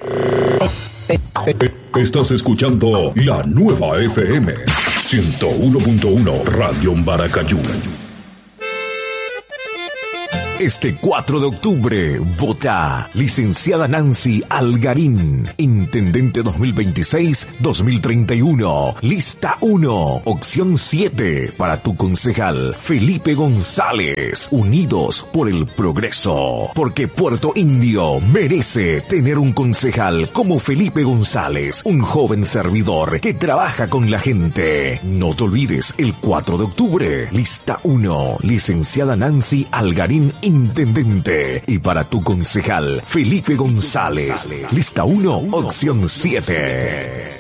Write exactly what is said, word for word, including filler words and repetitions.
Estás escuchando la nueva F M ciento uno punto uno Radio Maracayú. Este cuatro de octubre, vota licenciada Nancy Algarín, Intendente dos mil veintiséis a dos mil treinta y uno, lista uno, opción siete, para tu concejal Felipe González, Unidos por el Progreso, porque Puerto Indio merece tener un concejal como Felipe González, un joven servidor que trabaja con la gente. No te olvides, el cuatro de octubre, lista uno, licenciada Nancy Algarín, Intendente, y para tu concejal Felipe González, lista uno, opción siete.